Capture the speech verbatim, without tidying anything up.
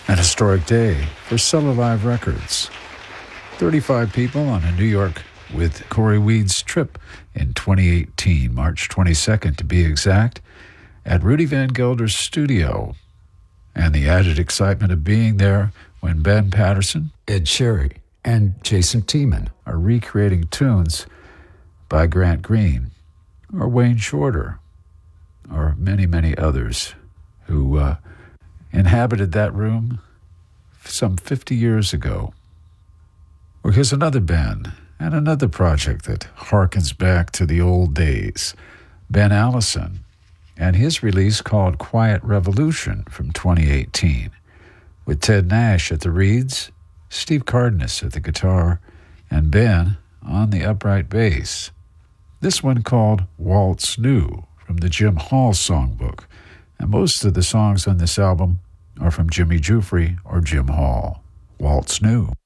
An historic day for Cellar Live Records. thirty-five people on a New York with Corey Weed's trip in twenty eighteen, March twenty-second to be exact, at Rudy Van Gelder's studio. And the added excitement of being there when Ben Patterson, Ed Sherry, and Jason Tiemann are recreating tunes by Grant Green, or Wayne Shorter, or many, many others who uh, inhabited that room some fifty years ago. Well, here's another band and another project that harkens back to the old days. Ben Allison and his release called Quiet Revolution from twenty eighteen, with Ted Nash at the reeds, Steve Cardenas at the guitar, and Ben on the upright bass. This one called Waltz New from the Jim Hall songbook, and most of the songs on this album are from Jimmy Giuffre or Jim Hall. Waltz New.